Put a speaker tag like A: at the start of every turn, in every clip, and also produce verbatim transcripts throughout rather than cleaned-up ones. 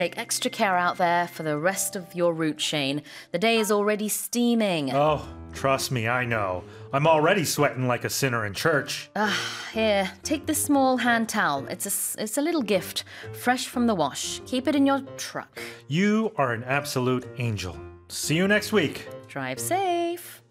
A: Take extra care out there for the rest of your route, Shane. The day is already steaming.
B: Oh, trust me, I know. I'm already sweating like a sinner in church.
A: Ah, here, take this small hand towel. It's a, it's a little gift, fresh from the wash. Keep it in your truck.
B: You are an absolute angel. See you next week.
A: Drive safe.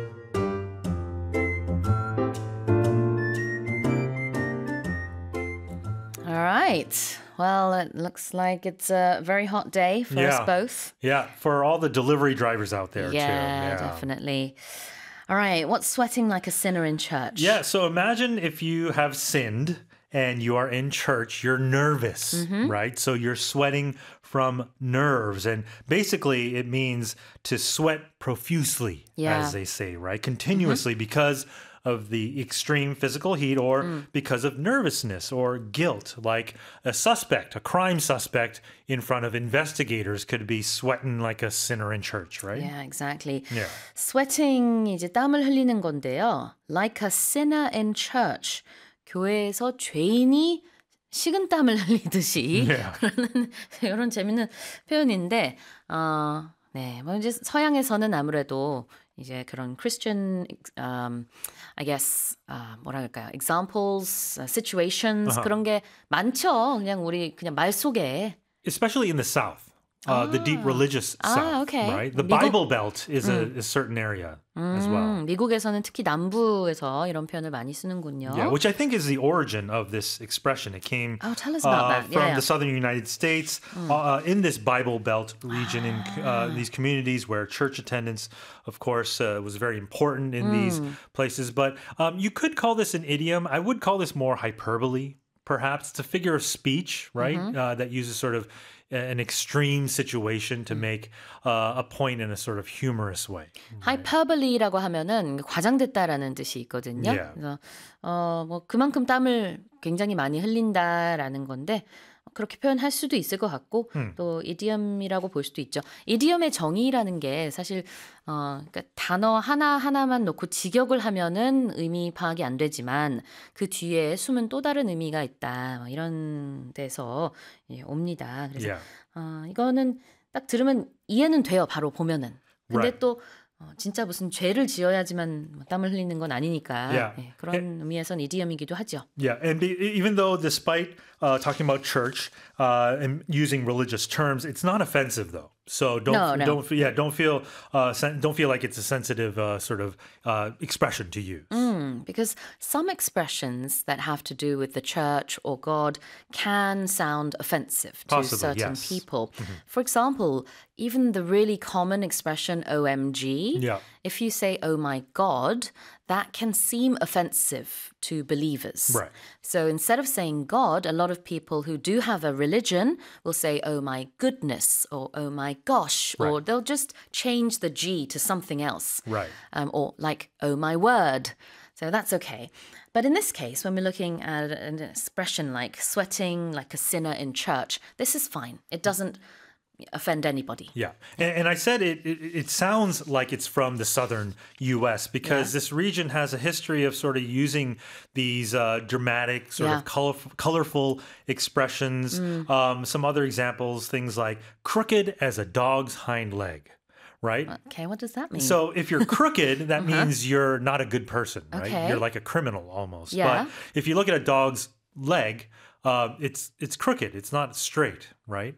A: All right. Well, it looks like it's a very hot day for
B: Yeah.
A: us both.
B: Yeah, for all the delivery drivers out there,
A: Yeah,
B: too. Yeah,
A: definitely. All right. What's sweating like a sinner in church?
B: Yeah, so imagine if you have sinned and you are in church, you're nervous,
A: Mm-hmm.
B: right? So you're sweating from nerves. And basically, it means to sweat profusely,
A: Yeah.
B: as they say, right? Continuously because of the extreme physical heat or
A: Mm.
B: because of nervousness or guilt. Like a suspect, a crime suspect in front of investigators could be sweating like a sinner in church, right?
A: Yeah, exactly.
B: Yeah.
A: Sweating 이제 땀을 흘리는 건데요. Like a sinner in church. 교회에서 죄인이 식은땀을 흘리듯이
B: Yeah.
A: 그러는 이런 재밌는 표현인데 어, 네, 뭐 이제 서양에서는 아무래도 이제 그런 Christian um, I guess 아, 뭐라 할까요? examples, uh, situations
B: Uh-huh.
A: 그런 게 많죠. 그냥 우리 그냥 말 속에
B: Especially in the South. Uh, the deep religious
A: Ah,
B: South,
A: okay.
B: right? The
A: 미국-
B: Bible Belt is a, a certain area as well.
A: 음, 미국에서는 특히 남부에서 이런 표현을 많이 쓰는군요.
B: Yeah, which I think is the origin of this expression. It came
A: Oh, tell us about
B: uh,
A: that.
B: from
A: Yeah, yeah.
B: the southern United States, uh, in this Bible Belt region, in uh, these communities where church attendance, of course, uh, was very important in these places. But um, you could call this an idiom. I would call this more hyperbole, perhaps. It's a figure of speech, right? Uh, that uses sort of an extreme situation to make uh, a point in a sort of humorous way.
A: 하이퍼블리라고 하면은 과장됐다라는 뜻이 있거든요.
B: Yeah.
A: 그래서 어, 뭐 그만큼 땀을 굉장히 많이 흘린다라는 건데 그렇게 표현할 수도 있을 것 같고 또 이디엄이라고 볼 수도 있죠. 이디엄의 정의라는 게 사실 어, 그러니까 단어 하나 하나만 놓고 직역을 하면은 의미 파악이 안 되지만 그 뒤에 숨은 또 다른 의미가 있다. 뭐 이런 데서 예, 옵니다. 그래서
B: Yeah.
A: 어, 이거는 딱 들으면 이해는 돼요. 바로 보면은. 근데
B: Right.
A: 또 어, 진짜 무슨 죄를 지어야지만 뭐 땀을 흘리는 건 아니니까
B: Yeah.
A: 예, 그런 의미에선 이디엄이기도 하죠.
B: Yeah, and be, even though despite uh, talking about church uh, and using religious terms, it's not offensive though. So don't
A: No, no.
B: don't yeah don't feel uh, sen- don't feel like it's a sensitive uh, sort of uh, expression to use.
A: Mm, because some expressions that have to do with the church or God can sound offensive to
B: Possibly,
A: certain
B: yes.
A: people. For example, even the really common expression O M G,
B: Yeah.
A: if you say, oh my God, that can seem offensive to believers.
B: Right.
A: So instead of saying God, a lot of people who do have a religion will say, oh my goodness, or oh my gosh, or
B: Right.
A: they'll just change the G to something else.
B: Right.
A: Um, or like, oh my word. So that's okay. But in this case, when we're looking at an expression like sweating like a sinner in church, this is fine. It doesn't offend anybody.
B: Yeah, and, and I said it, it. It sounds like it's from the southern U S because
A: Yeah.
B: this region has a history of sort of using these uh, dramatic, sort
A: Yeah.
B: of colorful, colorful expressions. Um, some other examples, things like "crooked as a dog's hind leg," right?
A: Okay, what does that mean?
B: So if you're crooked, that means you're not a good person, right?
A: Okay.
B: You're like a criminal almost.
A: Yeah.
B: But if you look at a dog's leg, uh, it's it's crooked. It's not straight, right?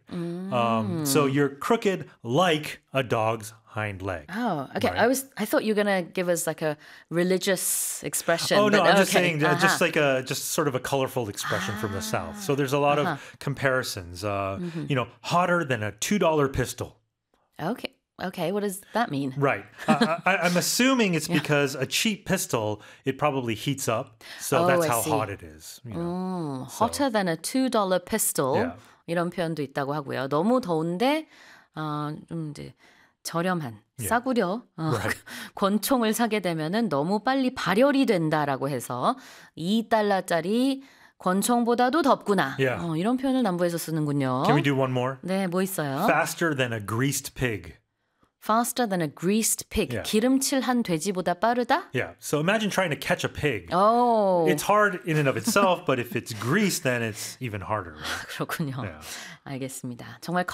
B: Um, so you're crooked like a dog's hind leg.
A: Oh, okay.
B: Right.
A: I was. I thought you were gonna give us like a religious expression.
B: Oh no,
A: but
B: I'm just
A: okay.
B: saying, uh, just
A: Uh-huh.
B: like a just sort of a colorful expression from the south. So there's a lot
A: Uh-huh.
B: of comparisons. Uh,
A: Mm-hmm.
B: You know, hotter than a two dollar pistol.
A: Okay. Okay. What does that mean?
B: Right. uh, I, I'm assuming it's because a cheap pistol, it probably heats up. So
A: Oh,
B: that's
A: I
B: how
A: see.
B: hot it is. You know?
A: 음, hotter than a two dollar pistol
B: Yeah.
A: 이런 표현도 있다고 하고요. 너무 더운데 어, 좀 이제 저렴한 싸구려 어,
B: Right.
A: 권총을 사게 되면은 너무 빨리 발열이 된다라고 해서 이 달러짜리 권총보다도 덥구나.
B: Yeah.
A: 어, 이런 표현을 남부에서 쓰는군요.
B: Can we do one more?
A: 네, 뭐 있어요?
B: Faster than a greased pig.
A: faster than a greased pig.
B: Yeah.
A: 기름칠한 돼지보다 빠르다?
B: Yeah. So imagine trying to catch a pig.
A: 오.
B: It's hard in and of itself, but if it's greased, then it's even harder. Right?
A: 그렇군요.
B: Yeah.
A: 알겠습니다. 정말